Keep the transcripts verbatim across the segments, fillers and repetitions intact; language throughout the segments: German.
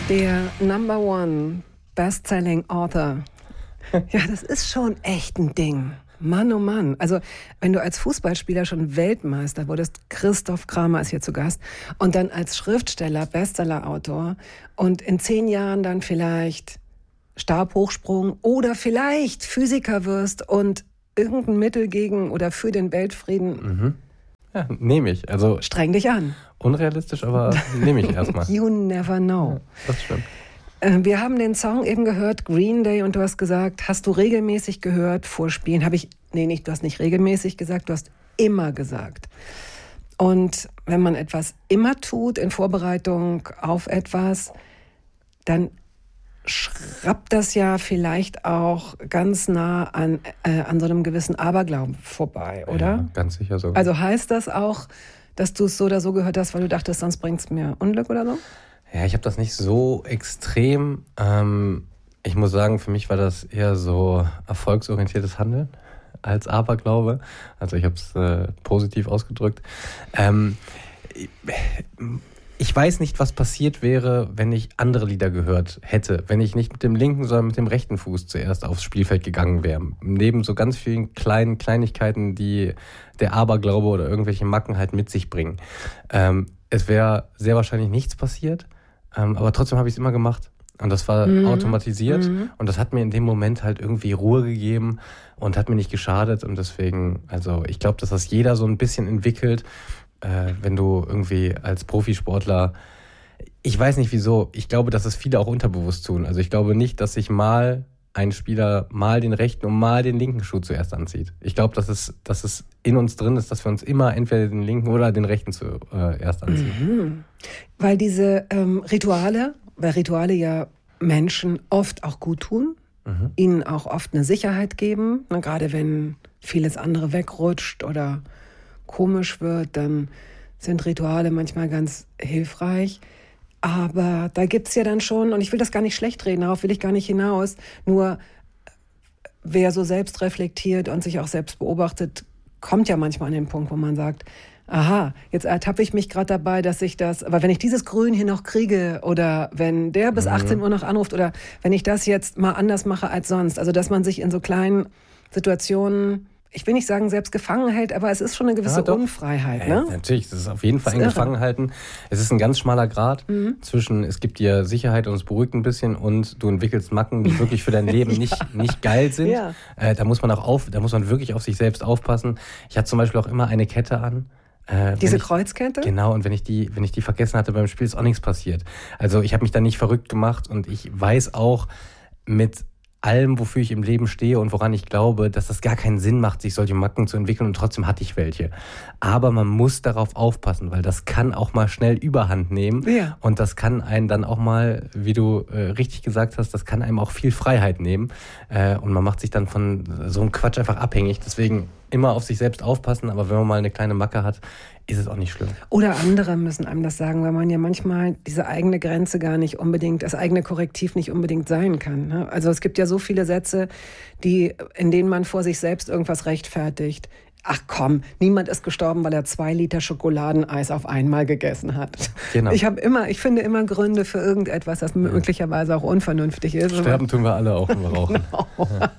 Der Number One Best-Selling Author. Ja, das ist schon echt ein Ding. Mann, oh Mann. Also, wenn du als Fußballspieler schon Weltmeister wurdest, Christoph Kramer ist hier zu Gast, und dann als Schriftsteller, Bestseller-Autor und in zehn Jahren dann vielleicht Stabhochsprung oder vielleicht Physiker wirst und irgendein Mittel gegen oder für den Weltfrieden. Mhm. Ja, nehme ich. Also streng dich an. Unrealistisch, aber nehme ich erstmal. You never know. Ja, das stimmt. Wir haben den Song eben gehört, Green Day, und du hast gesagt, hast du regelmäßig gehört vor Spielen? Habe ich, nee, nicht, du hast nicht regelmäßig gesagt, du hast immer gesagt. Und wenn man etwas immer tut in Vorbereitung auf etwas, dann schrappt das ja vielleicht auch ganz nah an, äh, an so einem gewissen Aberglauben vorbei, oder? Ja, ganz sicher so. Also heißt das auch, dass du es so oder so gehört hast, weil du dachtest, sonst bringt es mir Unglück oder so? Ja, ich habe das nicht so extrem. Ähm, ich muss sagen, für mich war das eher so erfolgsorientiertes Handeln als Aberglaube. Also ich habe es äh, positiv ausgedrückt. Ähm, ich weiß nicht, was passiert wäre, wenn ich andere Lieder gehört hätte. Wenn ich nicht mit dem linken, sondern mit dem rechten Fuß zuerst aufs Spielfeld gegangen wäre. Neben so ganz vielen kleinen Kleinigkeiten, die der Aberglaube oder irgendwelche Macken halt mit sich bringen. Ähm, es wäre sehr wahrscheinlich nichts passiert. Ähm, aber trotzdem habe ich es immer gemacht. Und das war mhm. automatisiert. Mhm. Und das hat mir in dem Moment halt irgendwie Ruhe gegeben und hat mir nicht geschadet. Und deswegen, also ich glaube, dass das jeder so ein bisschen entwickelt, äh, wenn du irgendwie als Profisportler, ich weiß nicht wieso, ich glaube, dass es viele auch unterbewusst tun. Also ich glaube nicht, dass sich mal ein Spieler mal den rechten und mal den linken Schuh zuerst anzieht. Ich glaube, dass es, dass es in uns drin ist, dass wir uns immer entweder den linken oder den rechten zuerst äh, anziehen. Mhm. Weil diese ähm, Rituale, weil Rituale ja Menschen oft auch gut tun, mhm. ihnen auch oft eine Sicherheit geben. Na, gerade wenn vieles andere wegrutscht oder komisch wird, dann sind Rituale manchmal ganz hilfreich. Aber da gibt es ja dann schon, und ich will das gar nicht schlecht reden, darauf will ich gar nicht hinaus, nur wer so selbst reflektiert und sich auch selbst beobachtet, kommt ja manchmal an den Punkt, wo man sagt, aha, jetzt ertappe ich mich gerade dabei, dass ich das, aber wenn ich dieses Grün hier noch kriege oder wenn der bis achtzehn Uhr noch anruft oder wenn ich das jetzt mal anders mache als sonst, also dass man sich in so kleinen Situationen, ich will nicht sagen, selbst gefangen hält, aber es ist schon eine gewisse ja, Unfreiheit. Ne? Äh, natürlich, es ist auf jeden Fall ein Gefangenhalten. Es ist ein ganz schmaler Grat mhm. zwischen, es gibt dir Sicherheit und es beruhigt ein bisschen und du entwickelst Macken, die wirklich für dein Leben ja. nicht, nicht geil sind. Ja. Äh, da muss man auch auf, da muss man wirklich auf sich selbst aufpassen. Ich hatte zum Beispiel auch immer eine Kette an. Äh, Diese ich, Kreuzkette? Genau, und wenn ich die, wenn ich die vergessen hatte beim Spiel, ist auch nichts passiert. Also ich habe mich da nicht verrückt gemacht und ich weiß auch mit allem, wofür ich im Leben stehe und woran ich glaube, dass das gar keinen Sinn macht, sich solche Macken zu entwickeln, und trotzdem hatte ich welche. Aber man muss darauf aufpassen, weil das kann auch mal schnell Überhand nehmen ja. und das kann einen dann auch mal, wie du äh, richtig gesagt hast, das kann einem auch viel Freiheit nehmen äh, und man macht sich dann von so einem Quatsch einfach abhängig. Deswegen immer auf sich selbst aufpassen, aber wenn man mal eine kleine Macke hat, ist es auch nicht schlimm. Oder andere müssen einem das sagen, weil man ja manchmal diese eigene Grenze gar nicht unbedingt, das eigene Korrektiv nicht unbedingt sein kann. Ne? Also es gibt ja so viele Sätze, die, in denen man vor sich selbst irgendwas rechtfertigt. Ach komm, niemand ist gestorben, weil er zwei Liter Schokoladeneis auf einmal gegessen hat. Genau. Ich habe immer, ich finde immer Gründe für irgendetwas, das ja. möglicherweise auch unvernünftig ist. Sterben tun wir alle auch, wenn wir rauchen. Genau.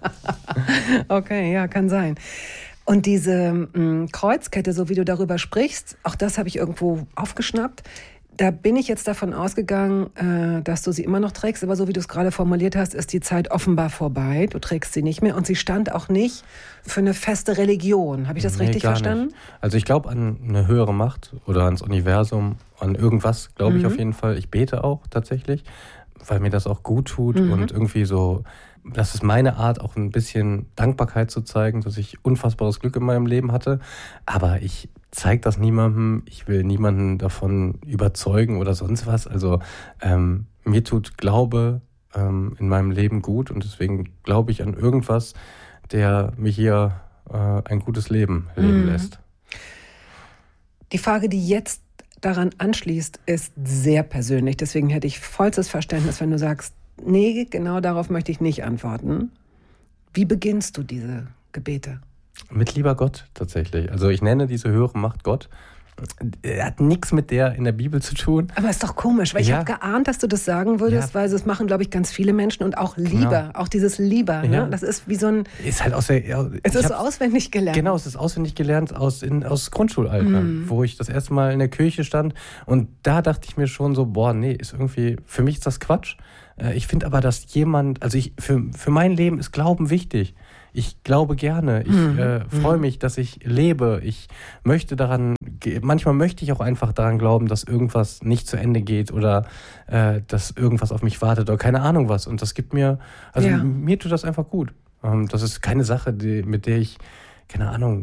Okay, ja, kann sein. Und diese mh, Kreuzkette, so wie du darüber sprichst, auch das habe ich irgendwo aufgeschnappt. Da bin ich jetzt davon ausgegangen, äh, dass du sie immer noch trägst. Aber so wie du es gerade formuliert hast, ist die Zeit offenbar vorbei. Du trägst sie nicht mehr. Und sie stand auch nicht für eine feste Religion. Habe ich das nee, richtig verstanden? Nicht. Also ich glaube an eine höhere Macht oder ans Universum, an irgendwas, glaube mhm. ich auf jeden Fall. Ich bete auch tatsächlich, weil mir das auch gut tut mhm. und irgendwie so... Das ist meine Art, auch ein bisschen Dankbarkeit zu zeigen, dass ich unfassbares Glück in meinem Leben hatte. Aber ich zeige das niemandem. Ich will niemanden davon überzeugen oder sonst was. Also ähm, mir tut Glaube ähm, in meinem Leben gut. Und deswegen glaube ich an irgendwas, der mich hier äh, ein gutes Leben leben mhm. lässt. Die Frage, die jetzt daran anschließt, ist sehr persönlich. Deswegen hätte ich vollstes Verständnis, wenn du sagst, nee, genau darauf möchte ich nicht antworten. Wie beginnst du diese Gebete? Mit lieber Gott tatsächlich. Also ich nenne diese höhere Macht Gott, hat nichts mit der in der Bibel zu tun. Aber ist doch komisch, weil ja. ich habe geahnt, dass du das sagen würdest, ja. weil das machen, glaube ich, ganz viele Menschen und auch lieber, genau. auch dieses lieber. Ja. Ne? Das ist wie so ein... Ist halt aus der... Ja, es ist so auswendig gelernt. Genau, es ist auswendig gelernt aus, in, aus Grundschulalter, mm. wo ich das erste Mal in der Kirche stand und da dachte ich mir schon so, boah, nee, ist irgendwie, für mich ist das Quatsch. Ich finde aber, dass jemand, also ich für, für mein Leben ist Glauben wichtig. Ich glaube gerne, ich mhm. äh, freue mich, dass ich lebe. Ich möchte daran, manchmal möchte ich auch einfach daran glauben, dass irgendwas nicht zu Ende geht oder äh, dass irgendwas auf mich wartet oder keine Ahnung was. Und das gibt mir, also ja. mir tut das einfach gut. Ähm, das ist keine Sache, die, mit der ich, keine Ahnung,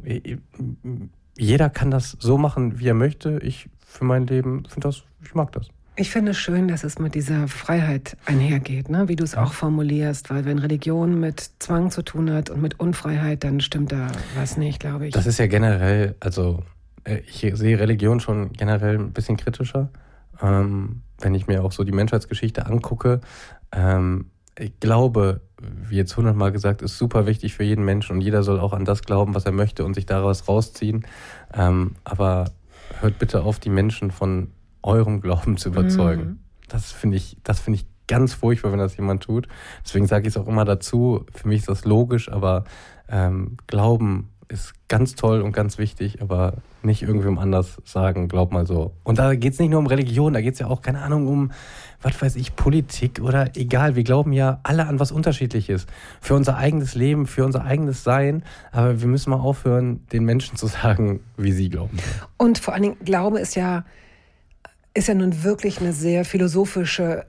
jeder kann das so machen, wie er möchte. Ich für mein Leben finde das, ich mag das. Ich finde es schön, dass es mit dieser Freiheit einhergeht, ne? Wie du es auch formulierst, weil wenn Religion mit Zwang zu tun hat und mit Unfreiheit, dann stimmt da was nicht, glaube ich. Das ist ja generell, also ich sehe Religion schon generell ein bisschen kritischer, ähm, wenn ich mir auch so die Menschheitsgeschichte angucke. Ähm, ich glaube, wie jetzt hundertmal gesagt, ist super wichtig für jeden Menschen und jeder soll auch an das glauben, was er möchte und sich daraus rausziehen. Ähm, aber hört bitte auf, die Menschen von eurem Glauben zu überzeugen. Mhm. Das finde ich, das finde ich ganz furchtbar, wenn das jemand tut. Deswegen sage ich es auch immer dazu. Für mich ist das logisch, aber ähm, Glauben ist ganz toll und ganz wichtig, aber nicht irgendwem anders sagen, glaub mal so. Und da geht es nicht nur um Religion, da geht es ja auch, keine Ahnung, um, was weiß ich, Politik oder egal. Wir glauben ja alle an was Unterschiedliches. Für unser eigenes Leben, für unser eigenes Sein. Aber wir müssen mal aufhören, den Menschen zu sagen, wie sie glauben. Und vor allen Dingen, Glaube ist ja ist ja nun wirklich eine sehr philosophische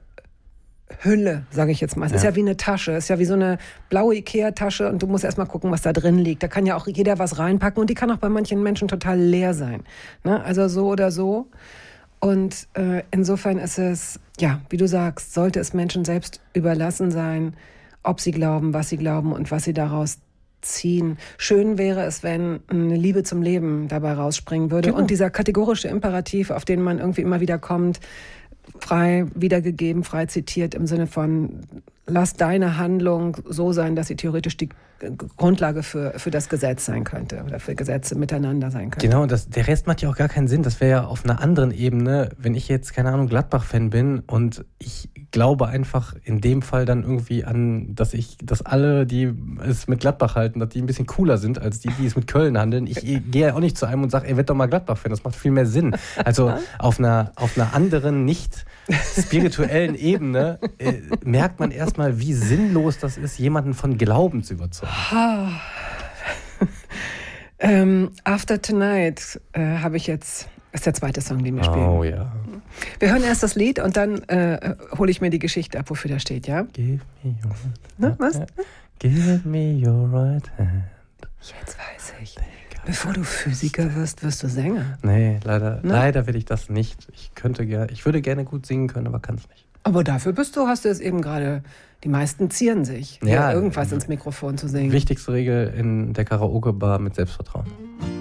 Hülle, sage ich jetzt mal. Es ja. ist ja wie eine Tasche, es ist ja wie so eine blaue Ikea-Tasche und du musst erst mal gucken, was da drin liegt. Da kann ja auch jeder was reinpacken und die kann auch bei manchen Menschen total leer sein. Ne? Also so oder so. Und äh, insofern ist es, ja, wie du sagst, sollte es Menschen selbst überlassen sein, ob sie glauben, was sie glauben und was sie daraus ziehen. Schön wäre es, wenn eine Liebe zum Leben dabei rausspringen würde. Genau. Und dieser kategorische Imperativ, auf den man irgendwie immer wieder kommt, frei wiedergegeben, frei zitiert im Sinne von lass deine Handlung so sein, dass sie theoretisch die Grundlage für, für das Gesetz sein könnte oder für Gesetze miteinander sein könnte. Genau, das, der Rest macht ja auch gar keinen Sinn. Das wäre ja auf einer anderen Ebene, wenn ich jetzt, keine Ahnung, Gladbach-Fan bin und ich glaube einfach in dem Fall dann irgendwie an, dass ich, dass alle, die es mit Gladbach halten, dass die ein bisschen cooler sind als die, die es mit Köln handeln. Ich gehe ja auch nicht zu einem und sage, ey, werd doch mal Gladbach-Fan, das macht viel mehr Sinn. Also auf einer, auf einer anderen, nicht spirituellen Ebene äh, merkt man erstmal, wie sinnlos das ist, jemanden von Glauben zu überzeugen. ähm, After Tonight äh, habe ich jetzt, ist der zweite Song, den wir spielen. Oh ja. Wir hören erst das Lied und dann äh, hole ich mir die Geschichte ab, wofür das steht, ja? Give me your Na, was? Give me your right hand. Jetzt weiß ich. Bevor du Physiker wirst, wirst du Sänger. Nee, leider, ne? leider will ich das nicht. Ich könnte gerne, ich würde gerne gut singen können, aber kann es nicht. Aber dafür bist du, hast du es eben gerade, die meisten zieren sich, ja, irgendwas ins Mikrofon zu singen. Wichtigste Regel in der Karaoke-Bar mit Selbstvertrauen.